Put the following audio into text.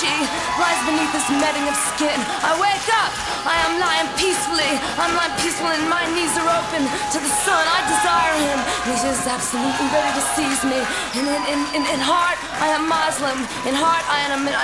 she lies beneath this netting of skin. I wake up, I am lying peacefully. I'm lying peaceful and my knees are open to the sun. I desire him, and he's just absolutely ready to seize me. And in heart, I am Muslim. In heart, I